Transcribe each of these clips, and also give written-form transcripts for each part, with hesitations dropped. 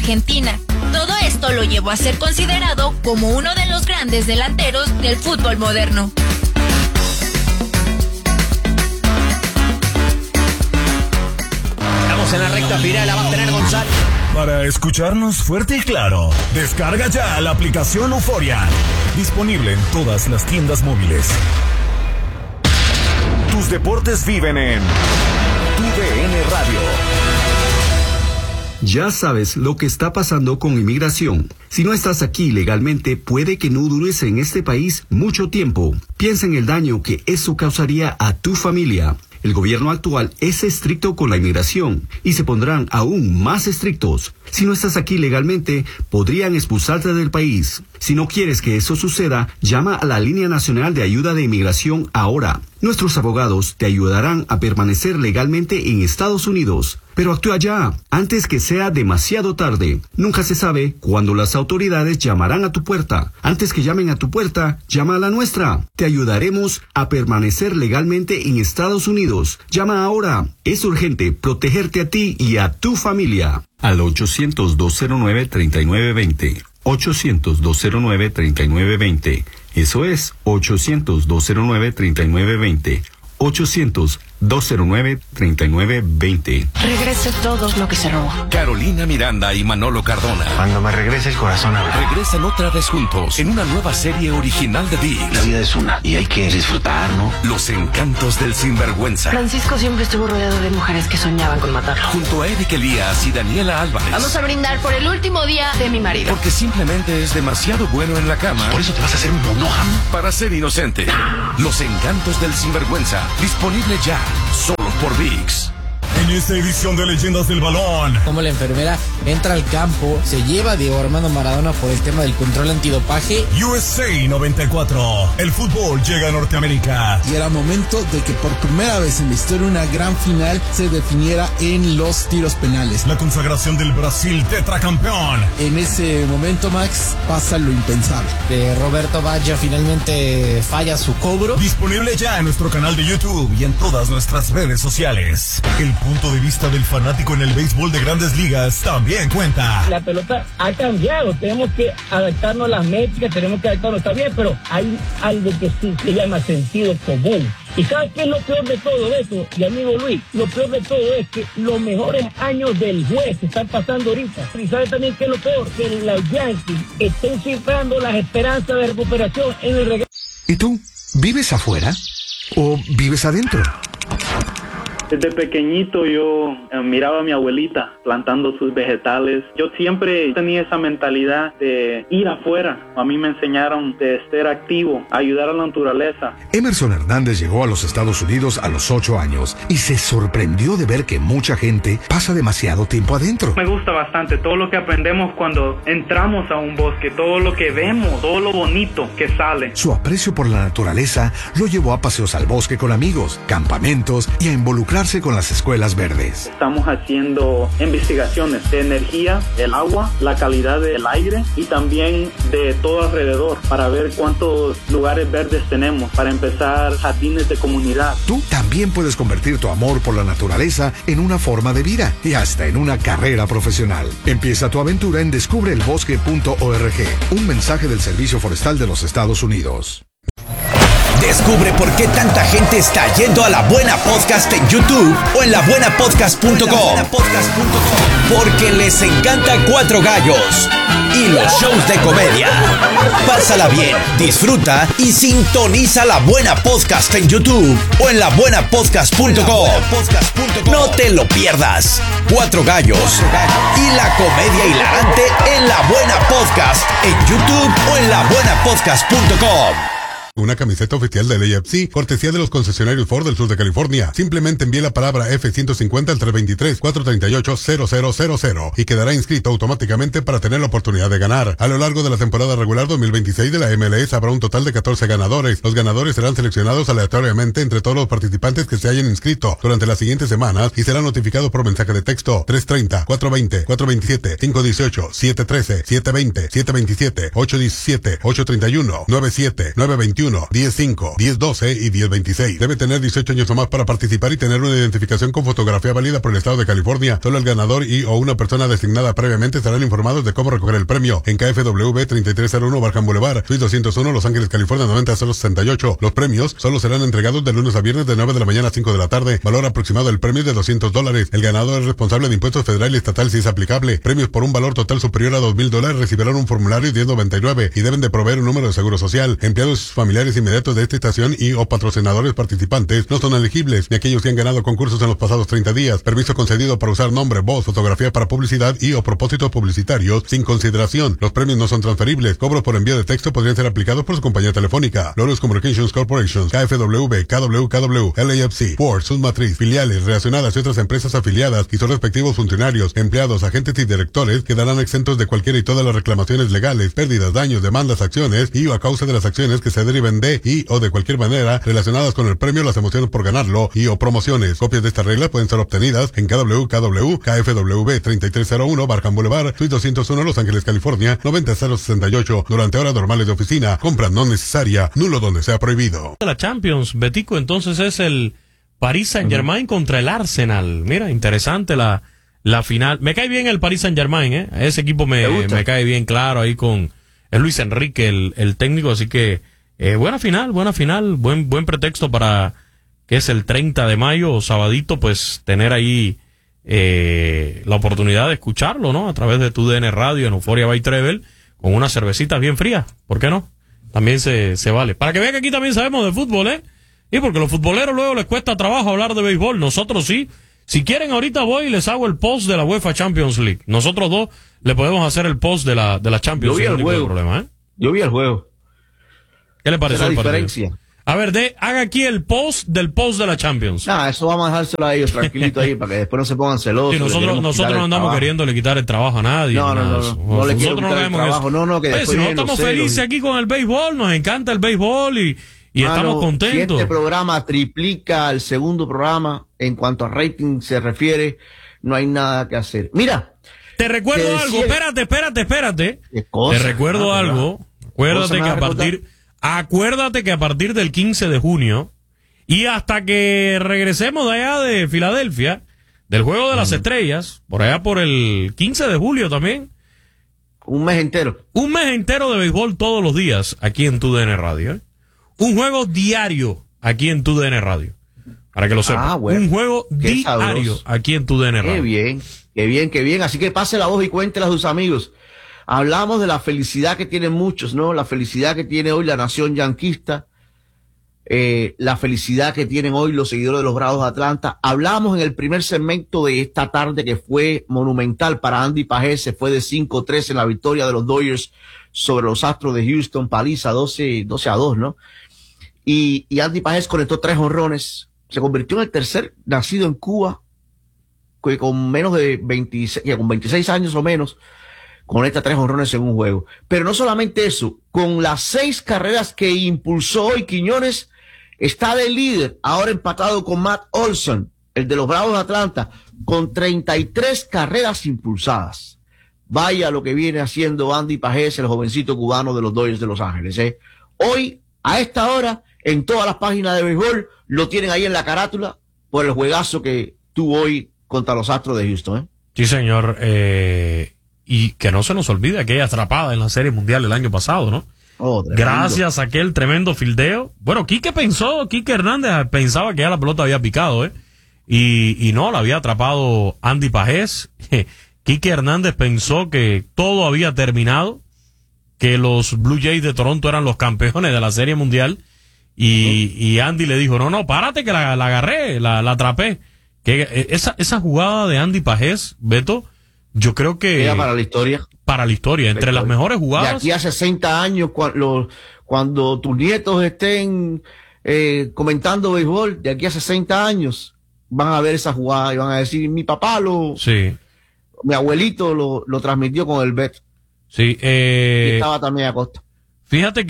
Argentina. Todo esto lo llevó a ser considerado como uno de los grandes delanteros del fútbol moderno. Estamos en la recta final, la va a tener González. Para escucharnos fuerte y claro, descarga ya la aplicación Euforia. Disponible en todas las tiendas móviles. Tus deportes viven en tu DN Radio. Ya sabes lo que está pasando con inmigración. Si no estás aquí legalmente, puede que no dures en este país mucho tiempo. Piensa en el daño que eso causaría a tu familia. El gobierno actual es estricto con la inmigración y se pondrán aún más estrictos. Si no estás aquí legalmente, podrían expulsarte del país. Si no quieres que eso suceda, llama a la Línea Nacional de Ayuda de Inmigración ahora. Nuestros abogados te ayudarán a permanecer legalmente en Estados Unidos. Pero actúa ya, antes que sea demasiado tarde. Nunca se sabe cuándo las autoridades llamarán a tu puerta. Antes que llamen a tu puerta, llama a la nuestra. Te ayudaremos a permanecer legalmente en Estados Unidos. Llama ahora. Es urgente protegerte a ti y a tu familia. Al 800-209-3920. 800-209-3920. Eso es 800-209-3920. 800-209-3920. Regrese todo lo que se robó. Carolina Miranda y Manolo Cardona. Cuando me regrese el corazón habla. Regresan otra vez juntos en una nueva serie original de ViX. La vida es una y hay que disfrutar, ¿no? Los encantos del sinvergüenza. Francisco siempre estuvo rodeado de mujeres que soñaban con matarlo. Junto a Eric Elías y Daniela Álvarez. Vamos a brindar por el último día de mi marido. Porque simplemente es demasiado bueno en la cama. Por eso te vas a hacer monógamo. Para ser inocente. Los encantos del sinvergüenza. Disponible ya. Solo por ViX. En esta edición de Leyendas del Balón, como la enfermera entra al campo, se lleva a Diego Armando Maradona por el tema del control antidopaje. USA 94, el fútbol llega a Norteamérica. Y era momento de que por primera vez en la historia una gran final se definiera en los tiros penales. La consagración del Brasil tetracampeón. En ese momento, Max, pasa lo impensable. Roberto Baggio finalmente falla su cobro. Disponible ya en nuestro canal de YouTube y en todas nuestras redes sociales. El punto de vista del fanático en el béisbol de Grandes Ligas también cuenta. La pelota ha cambiado, tenemos que adaptarnos a las métricas, tenemos que adaptarnos, está bien, pero hay algo que sí se llama sentido común. ¿Y sabes qué es lo peor de todo esto? Y amigo Luis, lo peor de todo es que los mejores años del juez se están pasando ahorita. ¿Y sabes también qué es lo peor? Que los Yankees estén cifrando las esperanzas de recuperación en el regreso. ¿Y tú? ¿Vives afuera o vives adentro? Desde pequeñito yo miraba a mi abuelita plantando sus vegetales. Yo siempre tenía esa mentalidad de ir afuera. A mí me enseñaron de ser activo, ayudar a la naturaleza. Emerson Hernández llegó a los Estados Unidos a los 8 años y se sorprendió de ver que mucha gente pasa demasiado tiempo adentro. Me gusta bastante todo lo que aprendemos cuando entramos a un bosque, todo lo que vemos, todo lo bonito que sale. Su aprecio por la naturaleza lo llevó a paseos al bosque con amigos, campamentos y a involucrarse con las escuelas verdes. Estamos haciendo investigaciones de energía, el agua, la calidad del aire y también de todo alrededor para ver cuántos lugares verdes tenemos, para empezar jardines de comunidad. Tú también puedes convertir tu amor por la naturaleza en una forma de vida y hasta en una carrera profesional. Empieza tu aventura en descubreelbosque.org. Un mensaje del Servicio Forestal de los Estados Unidos. Descubre por qué tanta gente está yendo a La Buena Podcast en YouTube o en labuenapodcast.com. Porque les encanta Cuatro Gallos y los shows de comedia. Pásala bien, disfruta y sintoniza La Buena Podcast en YouTube o en labuenapodcast.com. No te lo pierdas. Cuatro Gallos y la comedia hilarante en La Buena Podcast en YouTube o en labuenapodcast.com. Una camiseta oficial del AFC, cortesía de los concesionarios Ford del sur de California. Simplemente envíe la palabra F-150 al 323-438-0000 y quedará inscrito automáticamente para tener la oportunidad de ganar. A lo largo de la temporada regular 2026 de la MLS habrá un total de 14 ganadores. Los ganadores serán seleccionados aleatoriamente entre todos los participantes que se hayan inscrito durante las siguientes semanas y serán notificados por mensaje de texto 330, 420, 427, 518, 713, 720, 727, 817, 831, 97, 921 10-21, 10-5, 10-12 y 10-26. Debe tener 18 años o más para participar y tener una identificación con fotografía válida por el estado de California. Solo el ganador y o una persona designada previamente estarán informados de cómo recoger el premio en KFW 3301 Barham Boulevard, Suite 201, Los Ángeles, California 90068. Los premios solo serán entregados de lunes a viernes de 9 de la mañana a 5 de la tarde. Valor aproximado del premio es de $200. El ganador es responsable de impuestos federal y estatal si es aplicable. Premios por un valor total superior a $2,000 recibirán un formulario 1099 y deben de proveer un número de seguro social. Empleados familiares inmediatos de esta estación y o patrocinadores participantes no son elegibles, ni aquellos que han ganado concursos en los pasados 30 días. Permiso concedido para usar nombre, voz, fotografía para publicidad y o propósitos publicitarios sin consideración. Los premios no son transferibles. Cobros por envío de texto podrían ser aplicados por su compañía telefónica. Loros Communications Corporation, KFW, KWKW, LAFC, Ford, Sun Matriz, filiales, relacionadas y otras empresas afiliadas y sus respectivos funcionarios, empleados, agentes y directores quedarán exentos de cualquiera y todas las reclamaciones legales, pérdidas, daños, demandas, acciones y o a causa de las acciones que se deriven de y o de cualquier manera relacionadas con el premio, las emociones por ganarlo y o promociones. Copias de esta regla pueden ser obtenidas en KWKW, KFW 3301 Barham Boulevard, Suite 201 Los Ángeles, California 90068 durante horas normales de oficina. Compra no necesaria, nulo donde sea prohibido. La Champions, Betico, entonces es el Paris Saint-Germain contra el Arsenal. Mira, interesante la final. Me cae bien el Paris Saint-Germain, ese equipo me cae bien, claro, ahí con Luis Enrique, el técnico, así que buena final, buen pretexto para que es el 30 de mayo, sabadito, pues tener ahí la oportunidad de escucharlo, ¿no? A través de tu DN Radio en Euphoria by Treble, con unas cervecitas bien frías, ¿por qué no? También se vale. Para que vean que aquí también sabemos de fútbol, y porque los futboleros luego les cuesta trabajo hablar de béisbol, nosotros sí. Si quieren, ahorita voy y les hago el post de la UEFA Champions League. Nosotros dos le podemos hacer el post de la Champions League. Yo vi el juego. Problema, Yo vi el juego. ¿Qué le pareció la el partido? diferencia? A ver, haga aquí el post del post de la Champions. Eso vamos a dejárselo a ellos tranquilito ahí para que después no se pongan celosos. Sí, nosotros no andamos queriéndole quitarle el trabajo a nadie. No le quiero quitar el trabajo. Que después si nosotros estamos felices aquí con el béisbol, nos encanta el béisbol y estamos contentos. Si este programa triplica el segundo programa en cuanto a rating se refiere, no hay nada que hacer. Mira, te recuerdo algo. Espérate. Te recuerdo algo. Acuérdate que a partir del 15 de junio y hasta que regresemos de allá de Filadelfia, del Juego de las Estrellas, por allá por el 15 de julio también. Un mes entero de béisbol todos los días aquí en tu DN Radio. Un juego diario aquí en tu DN Radio. Para que lo sepas. Un juego diario aquí en tu DN Radio. Qué bien. Así que pase la voz y cuéntela a sus amigos. Hablamos de la felicidad que tienen muchos, ¿no? La felicidad que tiene hoy la nación yanquista. La felicidad que tienen hoy los seguidores de los Bravos de Atlanta. Hablamos en el primer segmento de esta tarde que fue monumental para Andy Pajés. Se fue de 5-3 en la victoria de los Dodgers sobre los Astros de Houston. Paliza 12-2, ¿no? Y Andy Pajés conectó 3 jonrones. Se convirtió en el tercer nacido en Cuba que con menos de 26 años o menos conecta 3 jonrones en un juego. Pero no solamente eso, con las 6 carreras que impulsó hoy Quiñones, está de líder, ahora empatado con Matt Olson, el de los Bravos de Atlanta, con 33 carreras impulsadas. Vaya lo que viene haciendo Andy Pajés, el jovencito cubano de los Dodgers de Los Ángeles. Hoy, a esta hora, en todas las páginas de béisbol, lo tienen ahí en la carátula por el juegazo que tuvo hoy contra los Astros de Houston. Sí, señor. Y que no se nos olvide aquella atrapada en la Serie Mundial el año pasado, ¿no? Gracias a aquel tremendo fildeo. Bueno, Quique Hernández pensaba que ya la pelota había picado, y no, la había atrapado Andy Pajés. Quique Hernández pensó que todo había terminado, que los Blue Jays de Toronto eran los campeones de la Serie Mundial, y Andy le dijo, no, párate que la agarré, la atrapé. Que esa jugada de Andy Pajés, Beto, yo creo que queda para la historia. Entre las mejores jugadas. De aquí a 60 años, cuando tus nietos estén comentando béisbol, de aquí a 60 años, van a ver esa jugada y van a decir, mi papá mi abuelito lo transmitió con el bet. Sí. Y estaba también a costa. Fíjate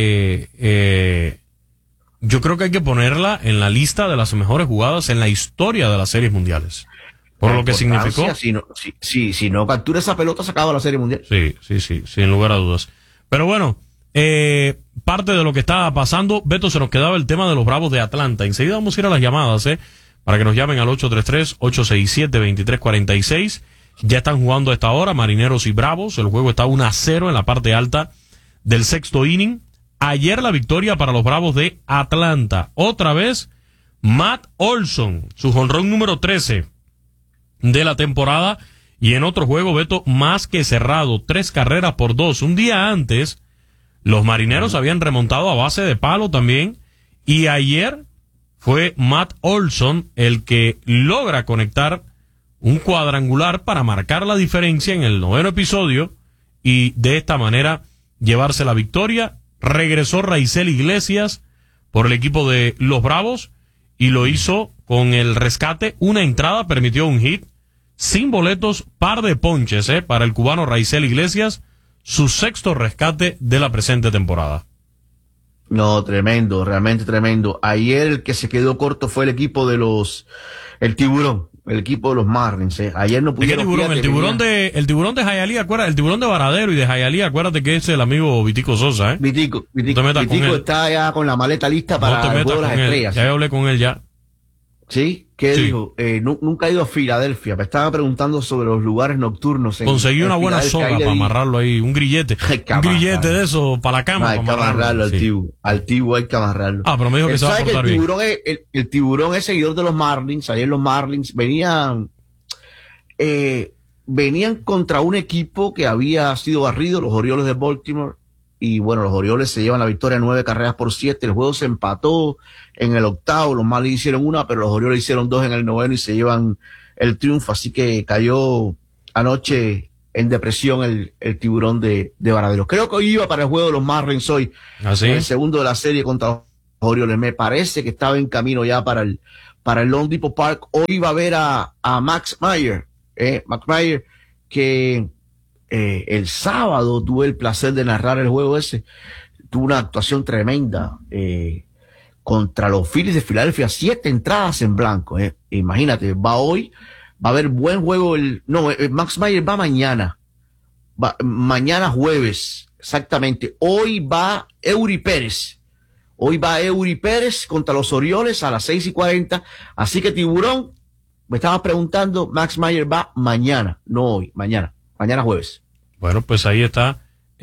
que yo creo que hay que ponerla en la lista de las mejores jugadas en la historia de las series mundiales. Por lo que significó. Si no captura esa pelota, se acaba la Serie Mundial. Sí, sin lugar a dudas. Pero bueno, parte de lo que está pasando. Beto, se nos quedaba el tema de los Bravos de Atlanta. Enseguida vamos a ir a las llamadas, para que nos llamen al 833-867-2346. Ya están jugando a esta hora Marineros y Bravos. El juego está 1-0 en la parte alta del sexto inning. Ayer la victoria para los Bravos de Atlanta. Otra vez, Matt Olson, su jonrón número 13 de la temporada. Y en otro juego, Beto, más que cerrado, 3-2. Un día antes, los Marineros habían remontado a base de palo también. Y ayer fue Matt Olson el que logra conectar un cuadrangular para marcar la diferencia en el 9º episodio y de esta manera llevarse la victoria. Regresó Raisel Iglesias por el equipo de los Bravos y lo hizo con el rescate. Una entrada, permitió un hit, sin boletos, par de ponches para el cubano Raisel Iglesias, su sexto rescate de la presente temporada. No, tremendo, realmente tremendo. Ayer el que se quedó corto fue el equipo de el Tiburón, el equipo de los Marlins. Ayer no pudieron. El tiburón de Hialeah, acuérdate, el tiburón de Varadero y de Hialeah, acuérdate que es el amigo Vitico Sosa, Vitico está ya con la maleta lista para el juego de las estrellas. Ya hablé con él ya. ¿Sí? ¿Qué dijo? Nunca he ido a Filadelfia. Me estaba preguntando sobre los lugares nocturnos. Conseguí una buena soga para amarrarlo ahí, un grillete. Un grillete de eso para la cama. Hay que amarrarlo al Tibu hay que amarrarlo. Pero me dijo que se va a portar bien. El Tiburón es seguidor de los Marlins. Ayer los Marlins venían contra un equipo que había sido barrido, los Orioles de Baltimore. Y bueno, los Orioles se llevan la victoria 9-7. El juego se empató en el octavo. Los Marlins hicieron una, pero los Orioles hicieron 2 en el noveno y se llevan el triunfo. Así que cayó anoche en depresión el Tiburón de Varadero. Creo que hoy iba para el juego de los Marlins hoy. ¿Ah, sí? El segundo de la serie contra los Orioles. Me parece que estaba en camino ya para el Lone Depot Park. Hoy iba a ver a Max Meyer. Max Meyer, que el sábado tuve el placer de narrar el juego ese. Tuvo una actuación tremenda contra los Phillies de Filadelfia, 7 entradas en blanco. Imagínate, va hoy, va a haber buen juego. Max Meyer va mañana. Mañana jueves, exactamente. Hoy va Eury Pérez. Contra los Orioles a las 6:40. Así que Tiburón, me estabas preguntando, Max Meyer va mañana, no hoy, mañana jueves. Bueno, pues ahí está.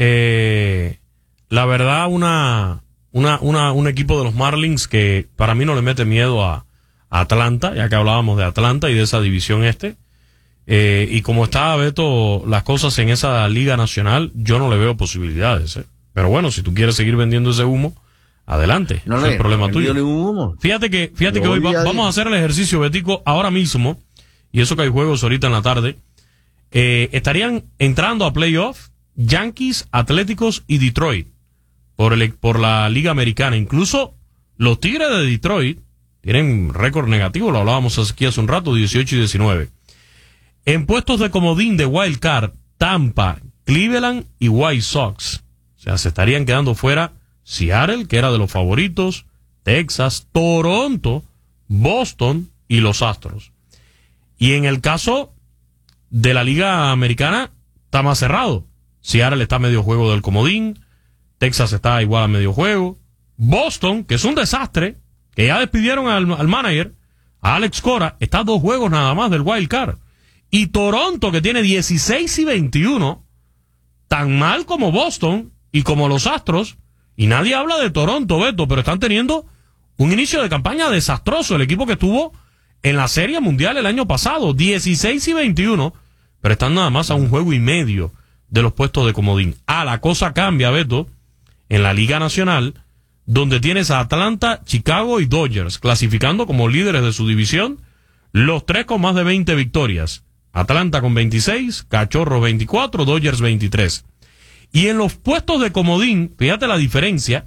La verdad, un equipo de los Marlins que para mí no le mete miedo a Atlanta, ya que hablábamos de Atlanta y de esa división y como está, Beto, las cosas en esa liga nacional, yo no le veo posibilidades. Pero bueno, si tú quieres seguir vendiendo ese humo, adelante. No es el problema tuyo. Fíjate que hoy vamos a hacer el ejercicio, Betico, ahora mismo, y eso que hay juegos ahorita en la tarde. Estarían entrando a playoff Yankees, Atléticos y Detroit por la Liga Americana. Incluso los Tigres de Detroit tienen récord negativo, lo hablábamos aquí hace un rato, 18-19. En puestos de comodín de Wild Card, Tampa, Cleveland y White Sox. O sea, se estarían quedando fuera Seattle, que era de los favoritos, Texas, Toronto, Boston y los Astros. Y en el caso de la Liga Americana está más cerrado. Seattle está a medio juego del comodín, Texas está igual a medio juego, Boston, que es un desastre, que ya despidieron al manager, a Alex Cora, está a 2 juegos nada más del wild card, y Toronto, que tiene 16-21, tan mal como Boston y como los Astros, y nadie habla de Toronto, Beto, pero están teniendo un inicio de campaña desastroso, el equipo que estuvo en la Serie Mundial el año pasado, 16-21, pero están nada más a 1 juego y medio de los puestos de comodín. La cosa cambia, Beto, en la Liga Nacional, donde tienes a Atlanta, Chicago y Dodgers, clasificando como líderes de su división, los 3 con más de 20 victorias. Atlanta con 26, Cachorros 24, Dodgers 23. Y en los puestos de comodín, fíjate la diferencia,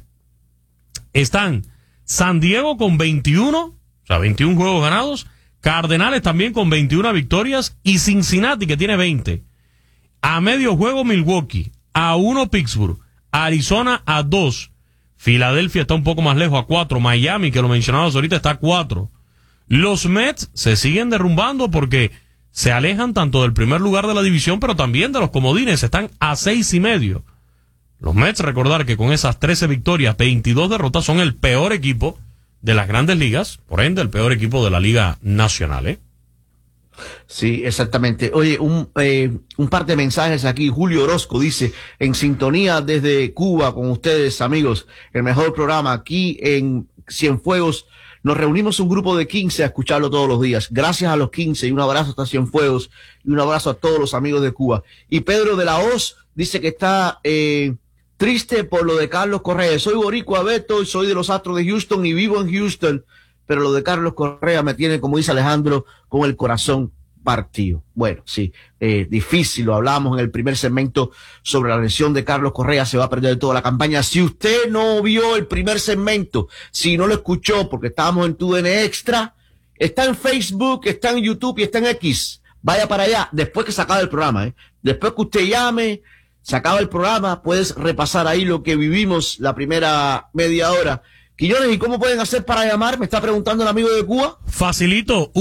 están San Diego con 21, o sea, 21 juegos ganados, Cardenales también con 21 victorias y Cincinnati, que tiene 20. A medio juego Milwaukee, a 1 Pittsburgh, Arizona a 2, Filadelfia está un poco más lejos a 4, Miami, que lo mencionabas ahorita, está a 4. Los Mets se siguen derrumbando porque se alejan tanto del primer lugar de la división, pero también de los comodines, están a 6.5. Los Mets, recordar que con esas 13 victorias, 22 derrotas, son el peor equipo de las grandes ligas, por ende, el peor equipo de la Liga Nacional, ¿eh? Sí, exactamente. Oye, un par de mensajes aquí. Julio Orozco dice, en sintonía desde Cuba con ustedes, amigos, el mejor programa aquí en Cienfuegos. Nos reunimos un grupo de 15 a escucharlo todos los días. Gracias a los 15 y un abrazo hasta Cienfuegos y un abrazo a todos los amigos de Cuba. Y Pedro de la Hoz dice que está triste por lo de Carlos Correa. Soy boricua, Beto, soy de los Astros de Houston y vivo en Houston, pero lo de Carlos Correa me tiene, como dice Alejandro, con el corazón partido. Bueno, sí, difícil, lo hablamos en el primer segmento sobre la lesión de Carlos Correa, se va a perder toda la campaña. Si usted no vio el primer segmento, si no lo escuchó porque estábamos en TUDN Extra, está en Facebook, está en YouTube y está en X. Vaya para allá, después que se acabe el programa, después que usted llame, se acaba el programa, puedes repasar ahí lo que vivimos la primera media hora. Quillones, ¿y cómo pueden hacer para llamar? Me está preguntando el amigo de Cuba. Facilito,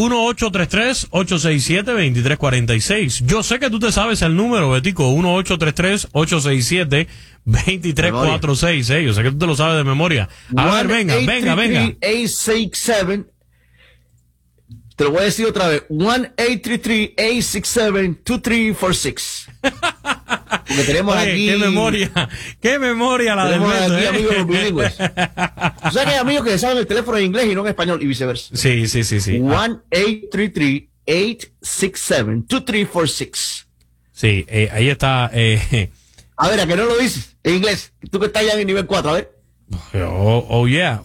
1-833-867-2346. Yo sé que tú te sabes el número, Betico, 1-833-867-2346. Yo sé que tú te lo sabes de memoria. A ver, venga. 867. Te lo voy a decir otra vez. 1-833-867-2346. Porque tenemos aquí... ¡Qué memoria la del Beto! Aquí amigos ¿eh? bilingües. O sea que hay amigos que saben el teléfono en inglés y no en español y viceversa. Sí. 1-833-867-2346. Sí, ahí está. A ver, ¿a que no lo dices en inglés? Tú que estás ya en el nivel 4, a ver. Oh yeah.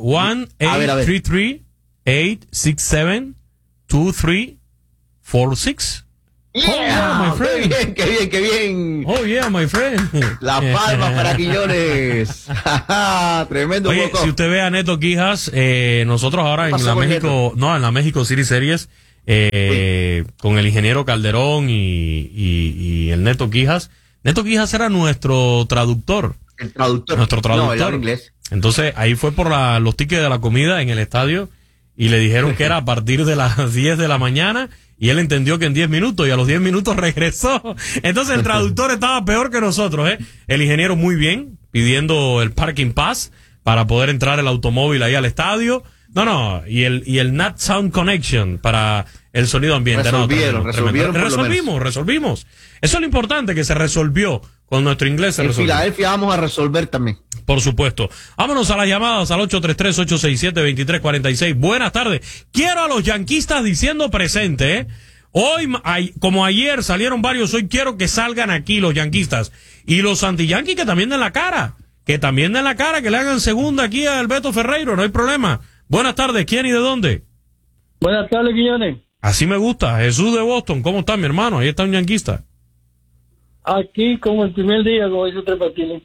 1-833-867-2346. Yeah, my friend. Qué bien. Oh, yeah, my friend. Las palmas para Quillones. Tremendo. Oye, si usted ve a Neto Quijas, nosotros ahora en la México City Series, con el ingeniero Calderón y el Neto Quijas. Neto Quijas era nuestro traductor. El traductor. Nuestro traductor. No, él habla inglés. Entonces, ahí fue por los tickets de la comida en el estadio y le dijeron que era a partir de las 10 de la mañana. Y él entendió que en 10 minutos, y a los 10 minutos regresó. Entonces el traductor estaba peor que nosotros, ¿eh? El ingeniero muy bien, pidiendo el parking pass para poder entrar el automóvil ahí al estadio. Y el Nat Sound Connection para el sonido ambiente. Resolvimos. Eso es lo importante, que se resolvió. Con nuestro inglés se resolvió. En Filadelfia vamos a resolver también. Por supuesto. Vámonos a las llamadas al 833-867-2346. Buenas tardes. Quiero a los yanquistas diciendo presente, ¿eh? Hoy, como ayer salieron varios, hoy quiero que salgan aquí los yanquistas. Y los anti-yanquis que también den la cara. Que le hagan segunda aquí a Beto Ferreiro, no hay problema. Buenas tardes, ¿quién y de dónde? Buenas tardes, Quiñones. Así me gusta. Jesús de Boston, ¿cómo está mi hermano? Ahí está un yanquista. Aquí como el primer día, como dice Tres Patines.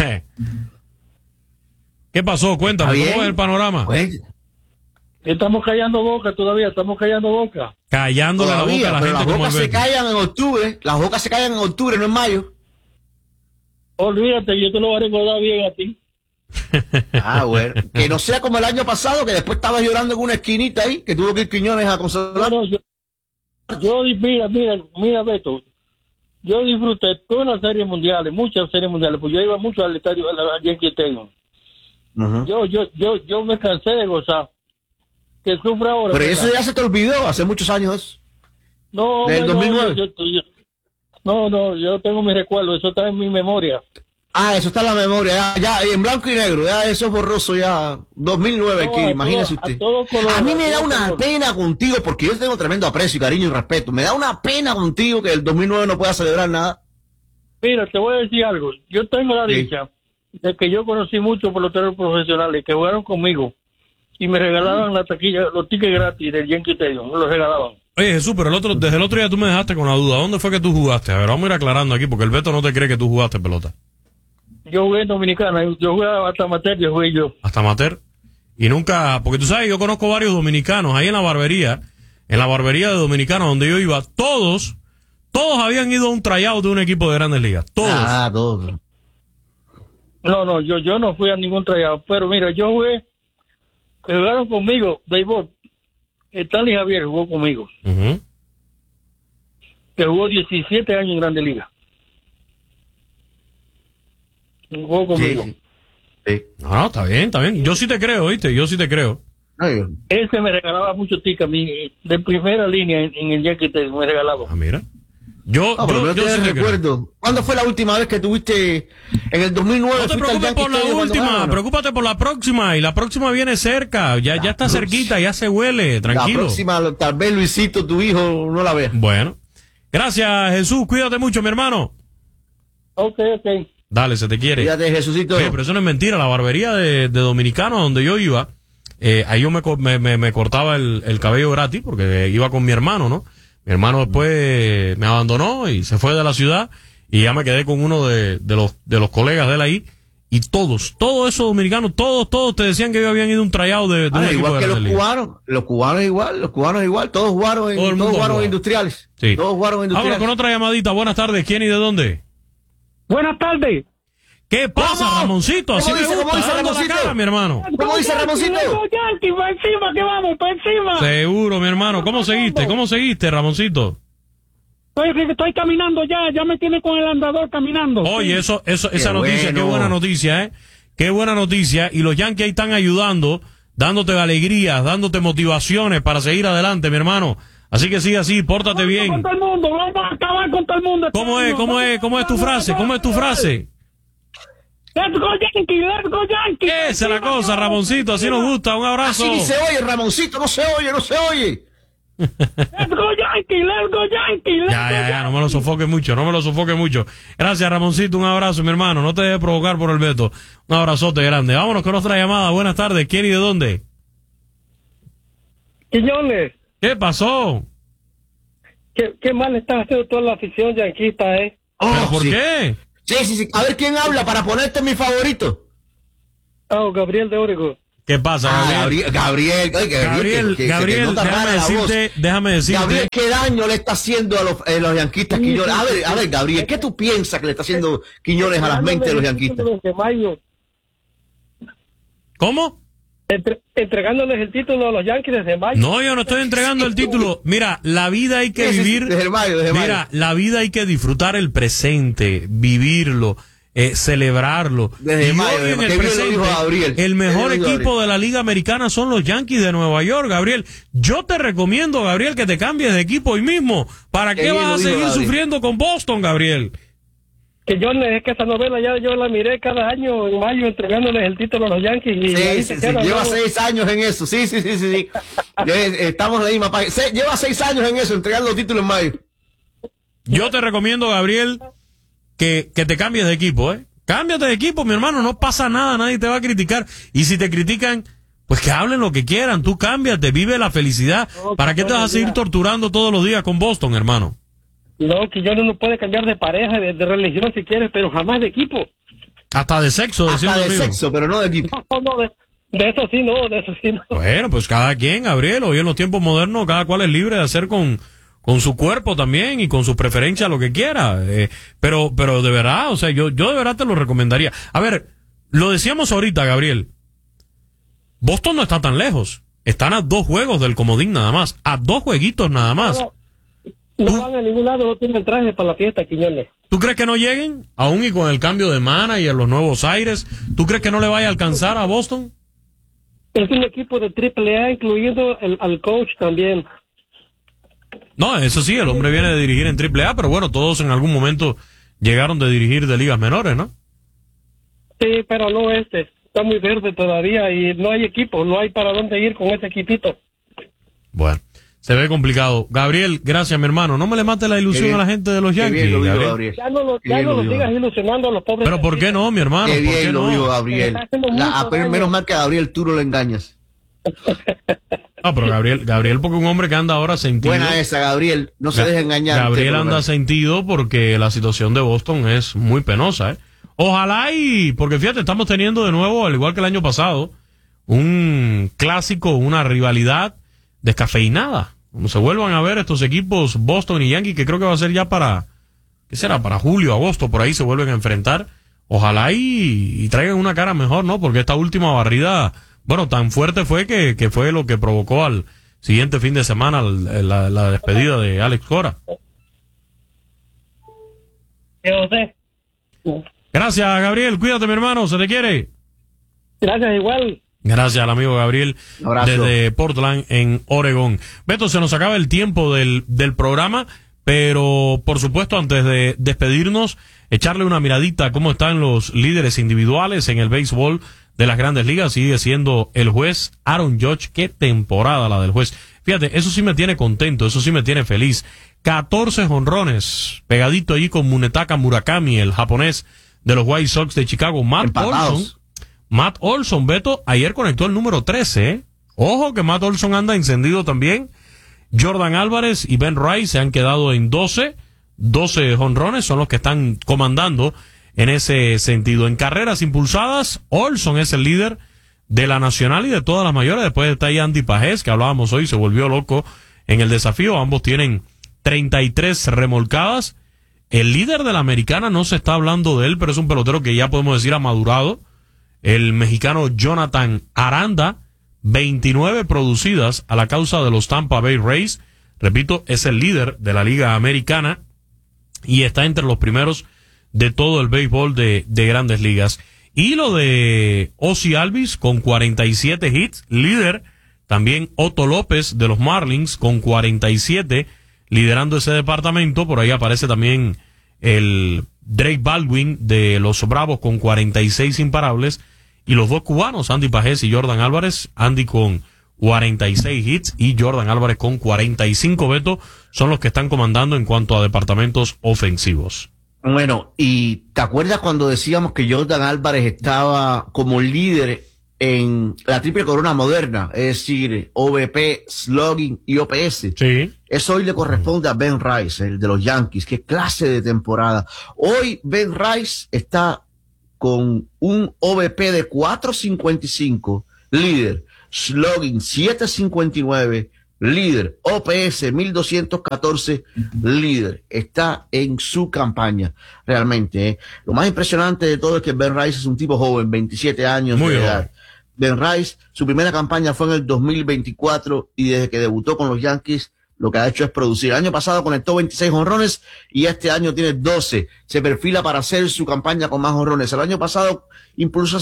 ¿Qué pasó? Cuéntame, ¿cómo es el panorama? Pues, estamos callando boca todavía, Callándole la boca a la gente. Las bocas se callan en octubre, no en mayo. Olvídate, yo te lo voy a recordar bien a ti. Bueno, que no sea como el año pasado, que después estabas llorando en una esquinita ahí, que tuvo que ir Quiñones a consolar. Mira, Beto. Yo disfruté todas las series mundiales, muchas series mundiales, pues yo iba mucho al estadio allí en Quiteño. Yo me cansé de gozar. Que sufra ahora. Pero eso ya se te olvidó, hace muchos años. No, del 2009. Yo tengo mi recuerdo, eso está en mi memoria. Eso está en la memoria, ya en blanco y negro, ya eso es borroso, ya 2009, que imagínese usted. A mí me da una pena contigo, porque yo tengo tremendo aprecio, cariño y respeto. Me da una pena contigo que el 2009 no pueda celebrar nada. Mira, te voy a decir algo. Yo tengo la dicha de que yo conocí muchos peloteros profesionales que jugaron conmigo y me regalaban la taquilla, los tickets gratis del Yankee Stadium, me los regalaban. Oye, Jesús, pero desde el otro día tú me dejaste con la duda. ¿Dónde fue que tú jugaste? A ver, vamos a ir aclarando aquí, porque el Beto no te cree que tú jugaste pelota. Yo jugué en Dominicana, yo jugué hasta amateur, ¿Hasta amateur? Y nunca, porque tú sabes, yo conozco varios dominicanos ahí en la barbería de dominicanos donde yo iba, todos habían ido a un tryout de un equipo de Grandes Ligas. Todos. Todos. No, yo no fui a ningún tryout, pero mira, yo jugué, jugaron conmigo, béisbol. Stanley Javier jugó conmigo. Que jugó 17 años en Grandes Ligas. jugó conmigo. Sí. No, está bien, está bien. Yo sí te creo, ¿oíste? Yo sí te creo. Él se me regalaba mucho tica a mí, de primera línea en el Yankee me regalaba. Ah, mira. Yo sí recuerdo. ¿Cuándo fue la última vez que tuviste en el 2009? No te preocupes por la última, preocúpate por la próxima, y la próxima viene cerca, ya está cerquita, ya se huele, tranquilo. La próxima, tal vez Luisito, tu hijo, no la vea. Bueno. Gracias, Jesús, cuídate mucho, mi hermano. Ok. Dale, se te quiere. Cuídate, Jesucito. Oye, pero eso no es mentira, la barbería de Dominicano donde yo iba, ahí yo me cortaba el cabello gratis porque iba con mi hermano, ¿no? Mi hermano después me abandonó y se fue de la ciudad y ya me quedé con uno de los colegas de él ahí, y todos esos dominicanos, todos te decían que ellos habían ido a un tryout de un equipo igual de que los cubanos igual, todos jugaron en industriales. Sí. Todos jugaron en industriales. Vámonos con otra llamadita. Buenas tardes, ¿quién y de dónde? Buenas tardes. ¿Qué pasa, ¿Cómo? Ramoncito? Así ¿Cómo me dice gusta, dando la cara, mi hermano. ¿Cómo dice Ramoncito? Yankee, para encima, que vamos, para encima. Seguro, mi hermano. ¿Cómo seguiste, Ramoncito? Estoy caminando ya me tiene con el andador caminando. Oye, esa noticia, qué buena noticia, Qué buena noticia. Y los Yankees ahí están ayudando, dándote alegrías, dándote motivaciones para seguir adelante, mi hermano. Así que sigue así, pórtate bien. Con todo el mundo, vamos a acabar con todo el mundo. ¿Cómo es tu frase? ¿Cómo es tu frase? Let's go Yankee, let's go Yankee. Esa es la cosa, Ramoncito, así nos gusta. Un abrazo. Así ni se oye, Ramoncito, no se oye. Let's go Yankee. Ya, no me lo sofoque mucho. Gracias, Ramoncito, un abrazo, mi hermano. No te dejes provocar por el veto. Un abrazote grande. Vámonos con otra llamada. Buenas tardes, ¿quién y de dónde? Quiñones. ¿Qué pasó? Qué mal está haciendo toda la afición yanquista, ¿Pero por qué? Sí. A ver quién habla para ponerte mi favorito. Gabriel de Oregon. ¿Qué pasa, Gabriel, déjame decirte. Gabriel, ¿qué daño le está haciendo a los yanquistas Quiñones? A ver, Gabriel, ¿qué tú piensas que le está haciendo Quiñones a las mentes de los yanquistas? ¿Cómo? Entregándoles el título a los Yankees desde mayo. No, yo no estoy entregando el título. Mira, la vida hay que vivir. Desde mayo. Mira, la vida hay que disfrutar el presente, vivirlo, celebrarlo. Desde mayo, en el presente, el mejor equipo de la Liga Americana son los Yankees de Nueva York, Gabriel. Yo te recomiendo, Gabriel, que te cambies de equipo hoy mismo. ¿Para qué vas a seguir sufriendo con Boston, Gabriel? Que yo es que esa novela yo la miré cada año en mayo entregándoles el título a los Yankees y lleva 6 años en eso. Sí. Estamos en la misma página. Lleva 6 años en eso, entregando los títulos en mayo. Yo te recomiendo, Gabriel, que te cambies de equipo, Cámbiate de equipo, mi hermano, no pasa nada, nadie te va a criticar. Y si te critican, pues que hablen lo que quieran, tú cámbiate, vive la felicidad. ¿Para qué te vas a seguir torturando todos los días con Boston, hermano? No, que yo no puede cambiar de pareja, de religión si quieres, pero jamás de equipo. Hasta de sexo, pero no de equipo. No, de eso sí no. Bueno, pues cada quien, Gabriel, hoy en los tiempos modernos cada cual es libre de hacer con su cuerpo también y con su preferencia lo que quiera. Pero de verdad, o sea, yo de verdad te lo recomendaría. A ver, lo decíamos ahorita, Gabriel. Boston no está tan lejos. Están a 2 juegos del comodín nada más. A 2 jueguitos nada más. No van a ningún lado, no tienen traje para la fiesta, Quiñones. ¿Tú crees que no lleguen? Aún y con el cambio de manager, los nuevos aires, ¿tú crees que no le vaya a alcanzar a Boston? Es un equipo de AAA, incluyendo al coach también. No, eso sí, el hombre viene de dirigir en AAA, pero bueno, todos en algún momento llegaron de dirigir de ligas menores, ¿no? Sí, pero no está muy verde todavía y no hay equipo, no hay para dónde ir con ese equipito. Bueno. Se ve complicado. Gabriel, gracias, mi hermano. No me le mate la ilusión a la gente de los Yankees, Gabriel. Ya no lo sigas ilusionando a los pobres. Pero ¿por qué no, mi hermano? Qué bien lo dijo Gabriel. Menos mal que a Gabriel tú no le engañas. No, pero Gabriel porque un hombre que anda ahora sentido. Buena esa, Gabriel. No se deje engañar. Gabriel anda sentido porque la situación de Boston es muy penosa, Ojalá porque fíjate, estamos teniendo de nuevo, al igual que el año pasado, un clásico, una rivalidad descafeinada. Como se vuelvan a ver estos equipos Boston y Yankees, que creo que va a ser ya para julio, agosto, por ahí se vuelven a enfrentar. Ojalá y traigan una cara mejor, ¿no? Porque esta última barrida, bueno, tan fuerte fue que fue lo que provocó al siguiente fin de semana la despedida de Alex Cora. Gracias, Gabriel. Cuídate, mi hermano. Se te quiere. Gracias, igual. Gracias al amigo Gabriel desde Portland, en Oregón. Beto, se nos acaba el tiempo del programa, pero por supuesto, antes de despedirnos, echarle una miradita a cómo están los líderes individuales en el béisbol de las Grandes Ligas. Sigue siendo el juez Aaron Judge. Qué temporada la del juez. Fíjate, eso sí me tiene contento, eso sí me tiene feliz. 14 jonrones, pegadito allí con Munetaka Murakami, el japonés de los White Sox de Chicago. Matt Olson, Beto, ayer conectó el número 13, ¿eh? Ojo que Matt Olson anda encendido también. Jordan Álvarez y Ben Rice se han quedado en 12 jonrones, son los que están comandando en ese sentido. En carreras impulsadas, Olson es el líder de la Nacional y de todas las mayores. Después está ahí Andy Pajés, que hablábamos hoy, se volvió loco en el desafío. Ambos tienen 33 remolcadas. El líder de la Americana, no se está hablando de él, pero es un pelotero que ya podemos decir ha madurado. El mexicano Jonathan Aranda, 29 producidas a la causa de los Tampa Bay Rays. Repito, es el líder de la Liga Americana y está entre los primeros de todo el béisbol de Grandes Ligas. Y lo de Ozzie Albies con 47 hits, líder. También Otto López de los Marlins con 47, liderando ese departamento. Por ahí aparece también el Drake Baldwin de los Bravos con 46 imparables. Y los dos cubanos, Andy Pajés y Jordan Álvarez. Andy con 46 hits y Jordan Álvarez con 45, Beto, son los que están comandando en cuanto a departamentos ofensivos. Bueno, y ¿te acuerdas cuando decíamos que Jordan Álvarez estaba como líder en la triple corona moderna? Es decir, OVP, slugging y OPS. Sí. Eso hoy le corresponde a Ben Rice, el de los Yankees. Qué clase de temporada. Hoy Ben Rice está con un OVP de 4.55, líder. Slugging 7.59, líder. OPS 1.214, líder. Está en su campaña, realmente. Lo más impresionante de todo es que Ben Rice es un tipo joven, 27 años de edad. Ben Rice, su primera campaña fue en el 2024 y desde que debutó con los Yankees, lo que ha hecho es producir. El año pasado conectó 26 jonrones y este año tiene 12. Se perfila para hacer su campaña con más jonrones. El año pasado impulsó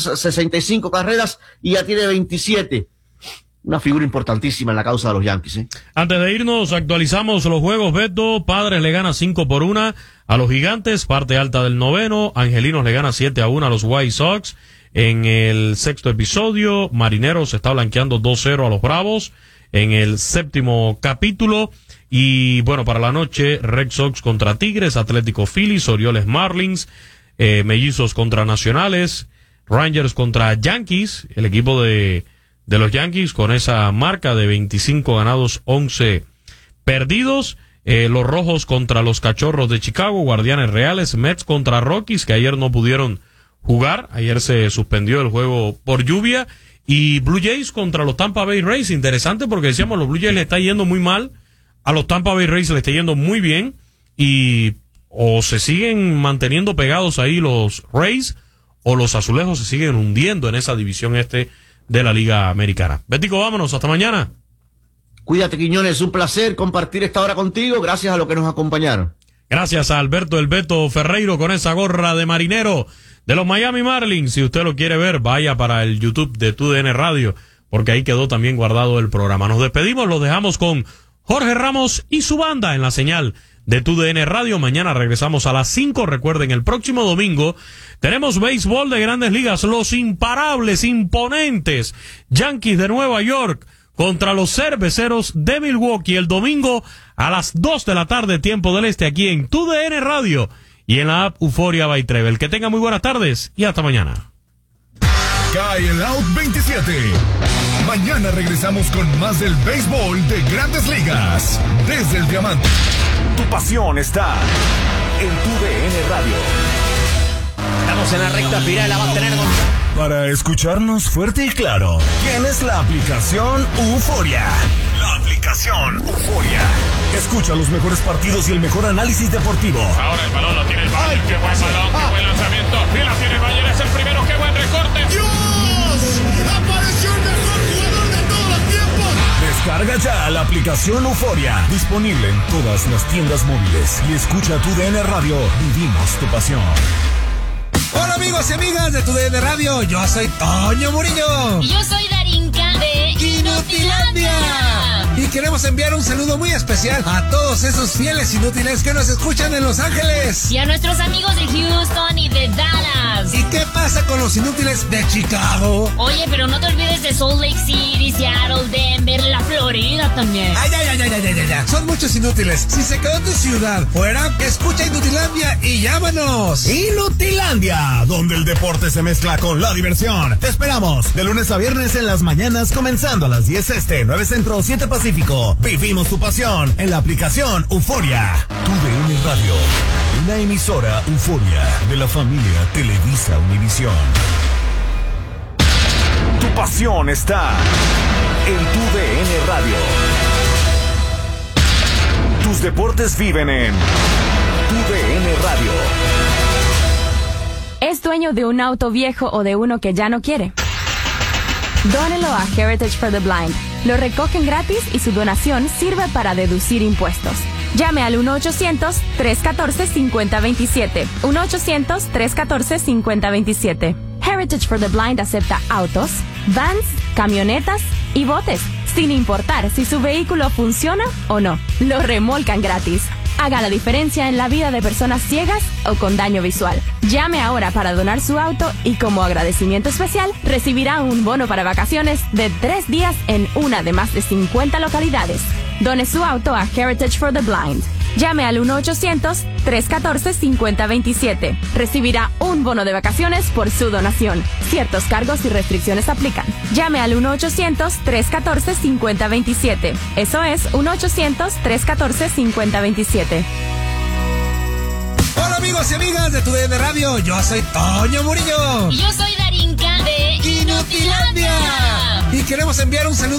65 carreras y ya tiene 27. Una figura importantísima en la causa de los Yankees, ¿eh? Antes de irnos, actualizamos los juegos, Beto. Padres le gana 5-1 a los Gigantes, parte alta del noveno. Angelinos le gana 7-1 a los White Sox. En el sexto episodio, Marineros está blanqueando 2-0 a los Bravos en el séptimo capítulo. Y bueno, para la noche, Red Sox contra Tigres, Atlético Phillies, Orioles Marlins, Mellizos contra Nacionales, Rangers contra Yankees, el equipo de los Yankees con esa marca de 25 ganados, 11 perdidos. Los Rojos contra los Cachorros de Chicago, Guardianes Reales, Mets contra Rockies, que ayer no pudieron jugar. Ayer se suspendió el juego por lluvia. Y Blue Jays contra los Tampa Bay Rays. Interesante porque decíamos, los Blue Jays le está yendo muy mal. A los Tampa Bay Rays le está yendo muy bien. Y o se siguen manteniendo pegados ahí los Rays, o los Azulejos se siguen hundiendo en esa división de la Liga Americana. Bético, vámonos. Hasta mañana. Cuídate, Quiñones. Un placer compartir esta hora contigo. Gracias a los que nos acompañaron. Gracias a Alberto El Beto Ferreiro con esa gorra de marinero de los Miami Marlins. Si usted lo quiere ver, vaya para el YouTube de TUDN Radio, porque ahí quedó también guardado el programa. Nos despedimos, los dejamos con Jorge Ramos y su banda en la señal de TUDN Radio. Mañana regresamos a las 5. Recuerden, el próximo domingo tenemos béisbol de Grandes Ligas. Los imparables, imponentes Yankees de Nueva York contra los Cerveceros de Milwaukee el domingo a las 2 de la tarde, tiempo del este, aquí en TUDN Radio y en la app Euforia by Trevel. Que tengan muy buenas tardes y hasta mañana. Cae el Out 27. Mañana regresamos con más del béisbol de Grandes Ligas. Desde el Diamante. Tu pasión está en TUDN Radio. Estamos en la recta final, la va a tener Para escucharnos fuerte y claro, tienes la aplicación Euforia. La aplicación Euforia. Escucha los mejores partidos y el mejor análisis deportivo. Ahora el balón lo tiene el Bayern. Qué buen balón, qué buen lanzamiento. Y la tiene el Bayern, es el primero. Qué buen recorte. ¡Dios! ¡Apareció el mejor jugador de todos los tiempos! Descarga ya la aplicación Euforia. Disponible en todas las tiendas móviles. Y escucha TUDN Radio. Vivimos tu pasión. amigos y amigas de tu DN Radio, yo soy Toño Murillo. Y yo soy Darinka de Inutilandia. Y queremos enviar un saludo muy especial a todos esos fieles inútiles que nos escuchan en Los Ángeles. Y a nuestros amigos de Houston y de Dallas. ¿Y qué pasa con los inútiles de Chicago? Oye, pero no te olvides de Salt Lake City, Seattle, Denver, la Florida también. Ay. Son muchos inútiles. Si se quedó tu ciudad fuera, escucha Inutilandia y llámanos. Inutilandia, donde el deporte se mezcla con la diversión. Te esperamos de lunes a viernes en las mañanas, comenzando a las 10 este, 9 centro, 7 pacífico. Vivimos tu pasión en la aplicación Euforia. Tu DN Radio, una emisora Euforia de la familia Televisa Univisión. Tu pasión está en tu DN Radio. Tus deportes viven en tu DN Radio. ¿Es dueño de un auto viejo o de uno que ya no quiere? Dónelo a Heritage for the Blind. Lo recogen gratis y su donación sirve para deducir impuestos. Llame al 1-800-314-5027. 1-800-314-5027. Heritage for the Blind acepta autos, vans, camionetas y botes, sin importar si su vehículo funciona o no. Lo remolcan gratis. Haga la diferencia en la vida de personas ciegas o con daño visual. Llame ahora para donar su auto y como agradecimiento especial recibirá un bono para vacaciones de 3 días en una de más de 50 localidades. Done su auto a Heritage for the Blind. Llame al 1-800-314-5027. Recibirá un bono de vacaciones por su donación. Ciertos cargos y restricciones aplican. Llame al 1-800-314-5027. Eso es 1-800-314-5027. Hola amigos y amigas de tu DN Radio, yo soy Toño Murillo. Y yo soy Darinka de Inutilandia. Y queremos enviar un saludo